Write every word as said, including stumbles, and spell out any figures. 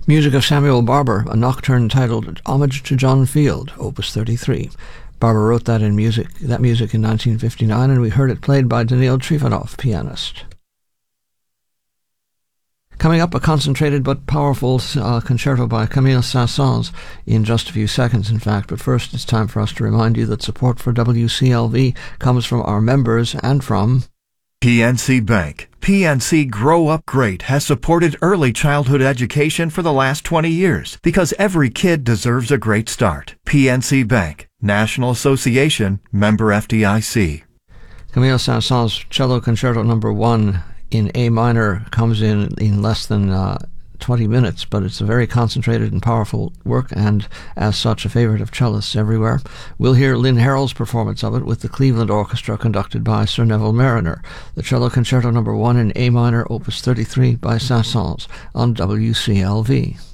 Music of Samuel Barber, a nocturne titled Homage to John Field, Opus thirty-three. Barber wrote that in music, that music in nineteen fifty-nine, and we heard it played by Daniil Trifonov, pianist. Coming up, a concentrated but powerful uh, concerto by Camille Saint-Saëns in just a few seconds, in fact. But first, it's time for us to remind you that support for W C L V comes from our members and from P N C Bank. P N C Grow Up Great has supported early childhood education for the last twenty years because every kid deserves a great start. P N C Bank, National Association, member F D I C. Camille Saint-Saëns' Cello Concerto Number One in A minor comes in in less than uh, twenty minutes, but it's a very concentrated and powerful work, and as such a favorite of cellists everywhere. We'll hear Lynn Harrell's performance of it with the Cleveland Orchestra conducted by Sir Neville Marriner. The Cello Concerto Number One in A minor, Opus thirty-three by Saint-Saëns on W C L V.